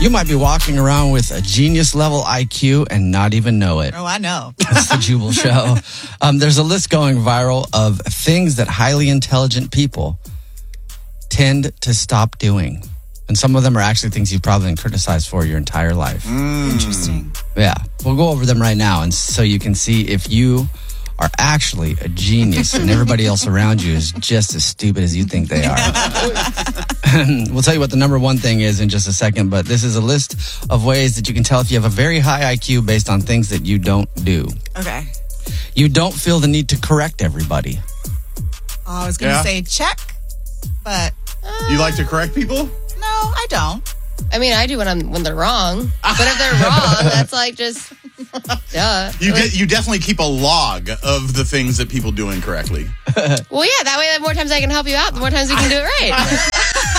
You might be walking around with a genius level IQ and not even know it. Oh, I know. That's the Jubal Show. There's a list going viral of things that highly intelligent people tend to stop doing. And some of them are actually things you've probably been criticized for your entire life. Interesting. Yeah. We'll go over them right now. And so you can see if you are actually a genius and everybody else around you is just as stupid as you think they are. We'll tell you what the number one thing is in just a second, but this is a list of ways that you can tell if you have a very high IQ based on things that you don't do. Okay. You don't feel the need to correct everybody. Oh, I was going to say check, but... You like to correct people? No, I don't. I mean, I do when they're wrong. But if they're wrong, that's like just, duh. You definitely keep a log of the things that people do incorrectly. Well, yeah, that way the more times I can help you out, the more times we can do it right.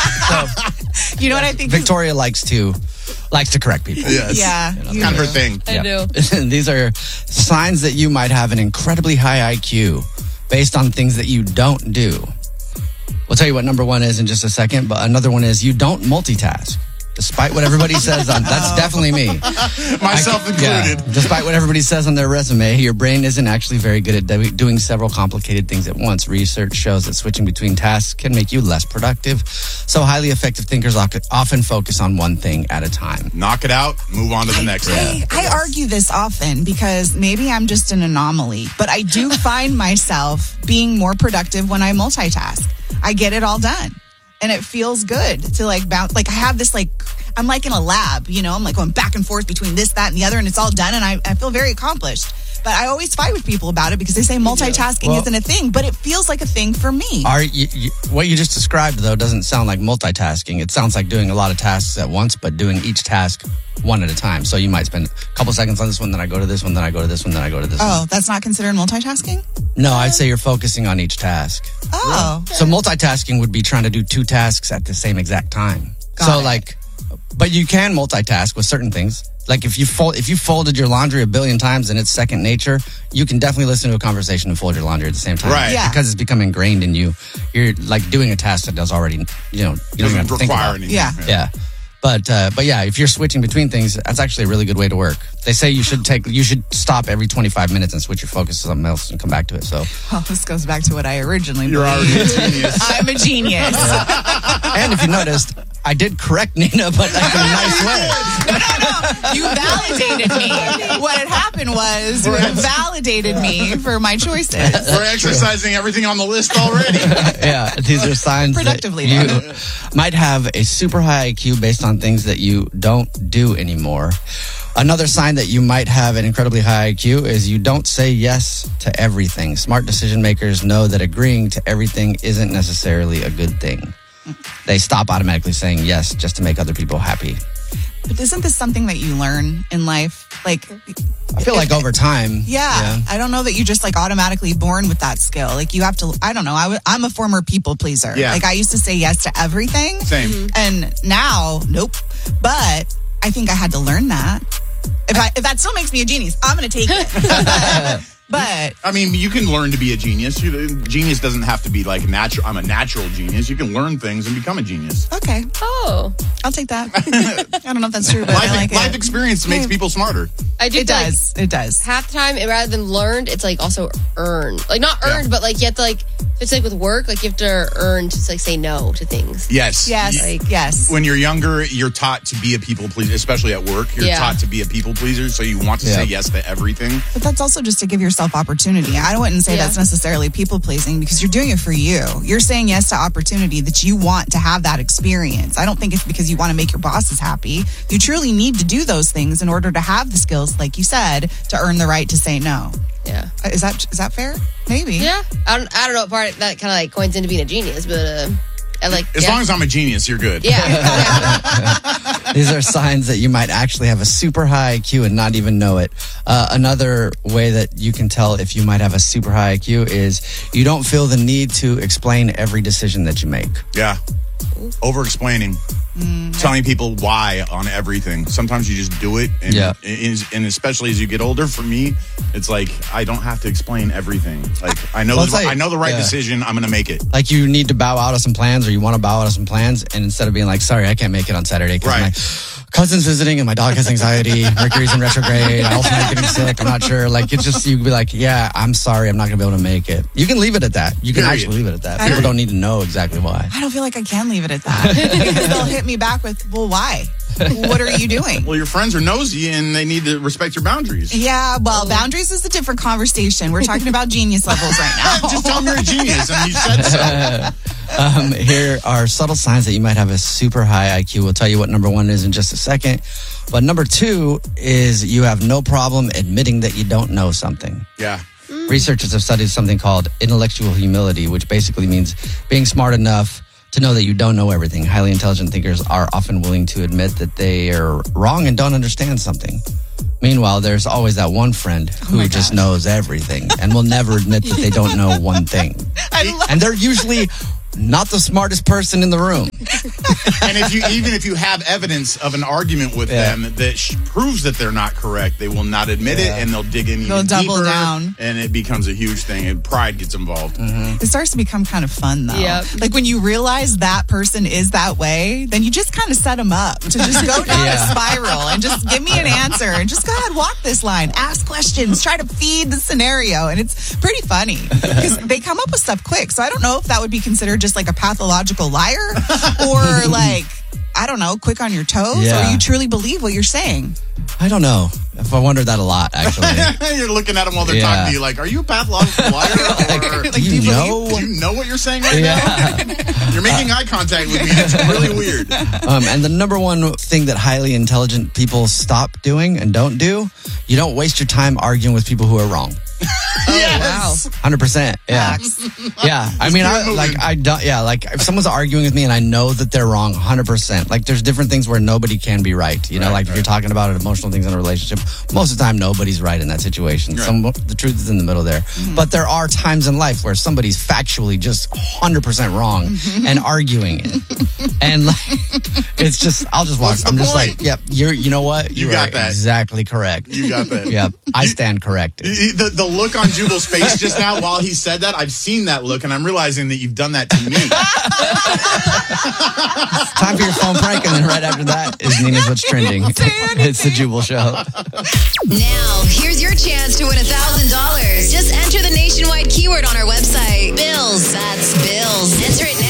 You know what I think? Victoria likes to correct people. Yes. Yeah. It's kind of her thing. I do. These are signs that you might have an incredibly high IQ based on things that you don't do. We'll tell you what number one is in just a second, but another one is you don't multitask. Despite what everybody says that's definitely me. Myself included. Yeah, despite what everybody says on their resume, your brain isn't actually very good at doing several complicated things at once. Research shows that switching between tasks can make you less productive. So highly effective thinkers often focus on one thing at a time. Knock it out, move on to the next one. I argue this often because maybe I'm just an anomaly, but I do find myself being more productive when I multitask. I get it all done. And it feels good to bounce. I have this I'm like in a lab, I'm like going back and forth between this, that, and the other, and it's all done. And I feel very accomplished. But I always fight with people about it because they say multitasking isn't a thing, but it feels like a thing for me. What you just described, though, doesn't sound like multitasking. It sounds like doing a lot of tasks at once, but doing each task one at a time. So you might spend a couple seconds on this one, then I go to this one, then I go to this one, then I go to this one. Oh, that's not considered multitasking? No, I'd say you're focusing on each task. Oh. So multitasking would be trying to do two tasks at the same exact time. Got it. But you can multitask with certain things. Like if you folded your laundry a billion times and it's second nature, you can definitely listen to a conversation and fold your laundry at the same time. Right. Yeah. Because it's become ingrained in you. You're like doing a task that does already, you don't even have to think about it. anything. Yeah. But yeah, if you're switching between things, that's actually a really good way to work. They say you should stop every 25 minutes and switch your focus to something else and come back to it. So This goes back to what I originally You're believed. already a genius. I'm a genius. and if you noticed, I did correct Nina, but like in a nice way. No. You validated me. What had happened was you validated me for my choices. We're exercising everything on the list already. Yeah, these are signs Productively, that you might have a super high IQ based on things that you don't do anymore. Another sign that you might have an incredibly high IQ is you don't say yes to everything. Smart decision makers know that agreeing to everything isn't necessarily a good thing. They stop automatically saying yes just to make other people happy. But isn't this something that you learn in life? I feel like over time. Yeah. I don't know that you're just automatically born with that skill. You have to, I don't know. I'm a former people pleaser. Yeah. I used to say yes to everything. Same. And now, nope. But I think I had to learn that. If that still makes me a genius, I'm going to take it. But I mean, you can learn to be a genius. Genius doesn't have to be natural. I'm a natural genius. You can learn things and become a genius. okay, Oh, I'll take that. I don't know if that's true, but I like Life it. experience makes people smarter. I do. It does. It does. Half the time, rather than learned, it's also earned. Not earned, but you have to it's with work. You have to earn to say no to things. Yes. Yes. Yes. When you're younger, you're taught to be a people pleaser, especially at work. You're taught to be a people pleaser, so you want to say yes to everything. But that's also just to give yourself opportunity. I wouldn't say that's necessarily people pleasing because you're doing it for you. You're saying yes to opportunity that you want to have that experience. I don't think it's because you want to make your bosses happy. You truly need to do those things in order to have the skills, like you said, to earn the right to say no. Yeah. Is that fair? Maybe. Yeah. I don't know what part that kind of coins into being a genius, but as long as I'm a genius, you're good. Yeah. These are signs that you might actually have a super high IQ and not even know it. Another way that you can tell if you might have a super high IQ is you don't feel the need to explain every decision that you make. Yeah. Over-explaining. Telling people why on everything. Sometimes you just do it. And especially as you get older, for me, it's I don't have to explain everything. I know the right decision. I'm going to make it. You need to bow out of some plans or you want to bow out of some plans. And instead of being sorry, I can't make it on Saturday. Right. cousin's visiting and my dog has anxiety. Mercury's in retrograde. I also might be getting sick. I'm not sure. Like, it's just, you can be like, yeah, I'm sorry. I'm not going to be able to make it. You can leave it at that. You can actually leave it at that. People don't need to know exactly why. I don't feel like I can leave it at that. Because they'll hit me back with, well, why? What are you doing? Well, your friends are nosy and they need to respect your boundaries. Yeah, well, boundaries is a different conversation. We're talking about genius levels right now. Just tell them you're a genius and you said so. Here are subtle signs that you might have a super high IQ. We'll tell you what number 1 is in just a second. But number 2 is you have no problem admitting that you don't know something. Yeah. Researchers have studied something called intellectual humility, which basically means being smart enough to know that you don't know everything. Highly intelligent thinkers are often willing to admit that they are wrong and don't understand something. Meanwhile, there's always that one friend who just knows everything and will never admit that they don't know one thing. And they're usually not the smartest person in the room. And if you have evidence of an argument with them that proves that they're not correct, they will not admit it, and they'll dig in even double deeper, down, and it becomes a huge thing, and pride gets involved. It starts to become kind of fun, though. Yep. Like when you realize that person is that way, then you just kind of set them up to just go down a spiral and just give me an answer and just go ahead, walk this line, ask questions, try to feed the scenario, and it's pretty funny because they come up with stuff quick. So I don't know if that would be considered just like a pathological liar or like, I don't know, quick on your toes, or you truly believe what you're saying. I don't know. I wonder that a lot, actually. You're looking at them while they're talking to you like, are you a pathological liar? Or do you know? Do you know what you're saying right now? You're making eye contact with me. It's really weird. And the number 1 thing that highly intelligent people stop doing and don't do, you don't waste your time arguing with people who are wrong. Yes. 100%. Yeah. Yeah. I mean, like if someone's arguing with me and I know that they're wrong, 100%. Like there's different things where nobody can be right. You know, like if you're talking about emotional things in a relationship, most of the time nobody's right in that situation. Right. The truth is in the middle there. But there are times in life where somebody's factually just 100% wrong and arguing it. And like, it's just, I'll just walk. I'm just like, yep, you know what? You got that. Exactly correct. You got that. Yep. I stand corrected. The look on Jubal's face just now while he said that, I've seen that look, and I'm realizing that you've done that to me. Time for your phone prank, and then right after that is Nina's What's Trending. It's the Jubal Show. Now, here's your chance to win $1,000. Just enter the nationwide keyword on our website. Bills. That's bills. Enter it now.